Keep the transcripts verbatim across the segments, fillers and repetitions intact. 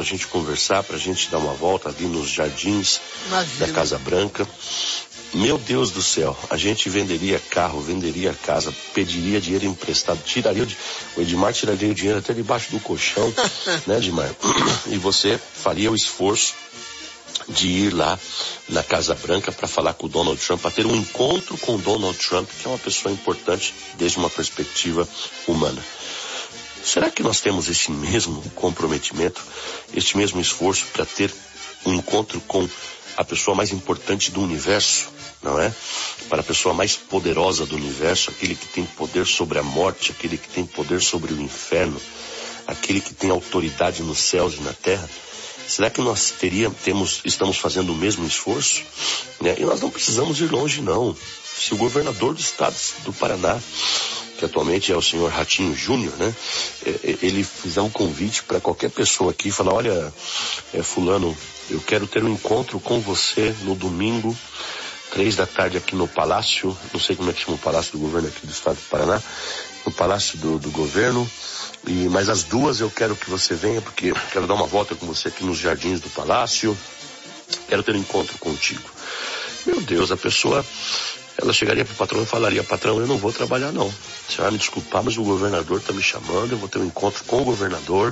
gente conversar, pra gente dar uma volta ali nos jardins Imagina. da Casa Branca. Meu Deus do céu, a gente venderia carro, venderia casa, pediria dinheiro emprestado, tiraria o, o Edmar tiraria o dinheiro até debaixo do colchão, né, Edmar? E você faria o esforço de ir lá na Casa Branca para falar com o Donald Trump, para ter um encontro com o Donald Trump, que é uma pessoa importante desde uma perspectiva humana. Será que nós temos esse mesmo comprometimento, este mesmo esforço para ter um encontro com a pessoa mais importante do universo, não é? Para a pessoa mais poderosa do universo, aquele que tem poder sobre a morte, aquele que tem poder sobre o inferno, aquele que tem autoridade nos céus e na terra? Será que nós teríamos, temos, estamos fazendo o mesmo esforço? Né? E nós não precisamos ir longe, não. Se o governador do estado do Paraná, que atualmente é o senhor Ratinho Júnior, né? Ele fizer um convite para qualquer pessoa aqui e falar, olha, é, fulano, eu quero ter um encontro com você no domingo, três da tarde aqui no Palácio, não sei como é que chama o Palácio do Governo aqui do estado do Paraná, no Palácio do, do Governo, e, mas às duas eu quero que você venha, porque eu quero dar uma volta com você aqui nos jardins do Palácio, quero ter um encontro contigo. Meu Deus, a pessoa, ela chegaria pro patrão e falaria, patrão, eu não vou trabalhar não, você vai me desculpar, mas o governador tá me chamando, eu vou ter um encontro com o governador.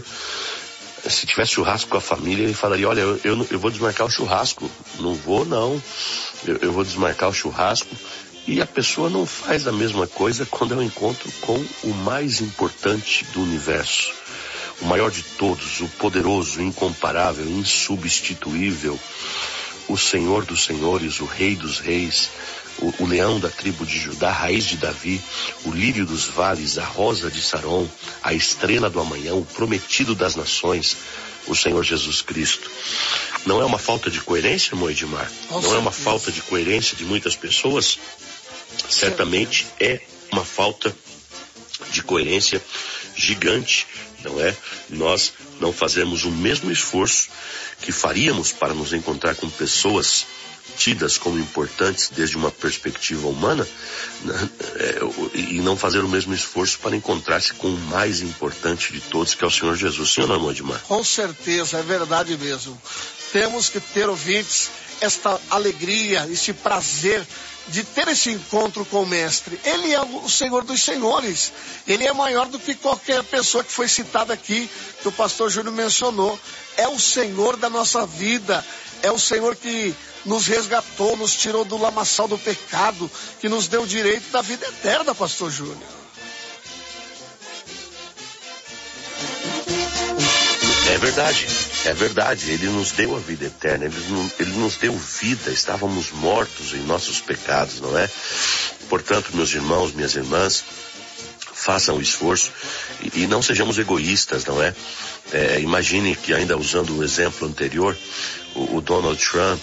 Se tivesse churrasco com a família, ele falaria, olha, eu, eu, eu vou desmarcar o churrasco. Não vou, não. Eu, eu vou desmarcar o churrasco. E a pessoa não faz a mesma coisa quando é um encontro com o mais importante do universo. O maior de todos, o poderoso, incomparável, insubstituível, o Senhor dos Senhores, o Rei dos Reis, o, o leão da tribo de Judá, a raiz de Davi, o lírio dos vales, a rosa de Saron, a estrela do amanhã, o prometido das nações, o Senhor Jesus Cristo. Não é uma falta de coerência, irmão Edmar? Não é uma falta de coerência de muitas pessoas? Certamente é uma falta de coerência gigante, não é? Nós não fazemos o mesmo esforço que faríamos para nos encontrar com pessoas tidas como importantes desde uma perspectiva humana, né, é, e não fazer o mesmo esforço para encontrar-se com o mais importante de todos, que é o Senhor Jesus. Sim ou não, irmão Edmar? Com certeza, é verdade mesmo. Temos que ter, ouvintes, esta alegria, esse prazer de ter esse encontro com o Mestre. Ele é o Senhor dos Senhores. Ele é maior do que qualquer pessoa que foi citada aqui, que o pastor Júnior mencionou. É o Senhor da nossa vida. É o Senhor que nos resgatou, nos tirou do lamaçal do pecado, que nos deu o direito da vida eterna, pastor Júnior. É verdade, é verdade, ele nos deu a vida eterna, ele, ele nos deu vida, estávamos mortos em nossos pecados, não é? Portanto, meus irmãos, minhas irmãs, façam o esforço e, e não sejamos egoístas, não é? É, imagine que, ainda usando o exemplo anterior, o, o Donald Trump,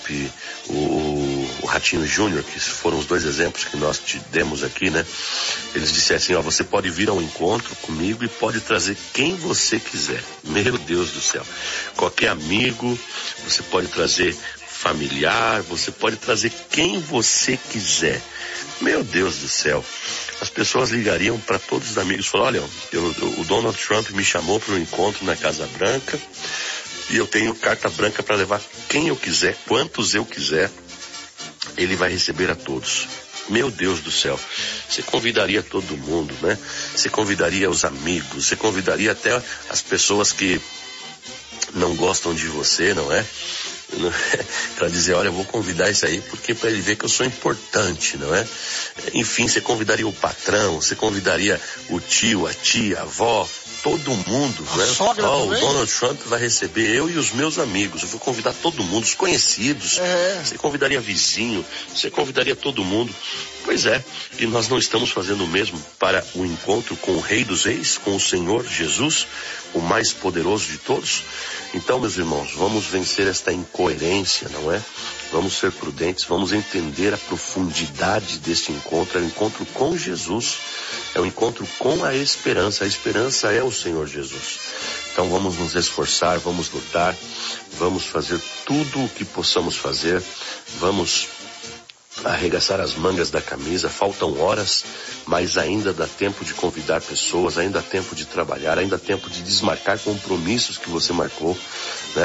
o, o Ratinho Júnior, que foram os dois exemplos que nós te demos aqui, né? Eles dissessem, ó, você pode vir ao encontro comigo e pode trazer quem você quiser. Meu Deus do céu. Qualquer amigo, você pode trazer familiar, você pode trazer quem você quiser. Meu Deus do céu. As pessoas ligariam para todos os amigos e falaram, olha, eu, eu, o Donald Trump me chamou para um encontro na Casa Branca e eu tenho carta branca para levar quem eu quiser, quantos eu quiser, ele vai receber a todos. Meu Deus do céu, você convidaria todo mundo, né? Você convidaria os amigos, você convidaria até as pessoas que não gostam de você, não é? Para dizer, olha, eu vou convidar isso aí, porque para ele ver que eu sou importante, não é? Enfim, você convidaria o patrão, você convidaria o tio, a tia, a avó, todo mundo, a né? Sogra oh, também? O Donald Trump vai receber eu e os meus amigos, eu vou convidar todo mundo, os conhecidos, é. Você convidaria vizinho, você convidaria todo mundo. Pois é, e nós não estamos fazendo o mesmo para o encontro com o Rei dos Reis, com o Senhor Jesus, o mais poderoso de todos? Então, meus irmãos, vamos vencer esta incoerência, não é? Vamos ser prudentes, vamos entender a profundidade deste encontro. É um encontro com Jesus, é um encontro com a esperança. A esperança é o Senhor Jesus. Então vamos nos esforçar, vamos lutar, vamos fazer tudo o que possamos fazer, vamos arregaçar as mangas da camisa. Faltam horas, mas ainda dá tempo de convidar pessoas, ainda dá tempo de trabalhar, ainda dá tempo de desmarcar compromissos que você marcou, né?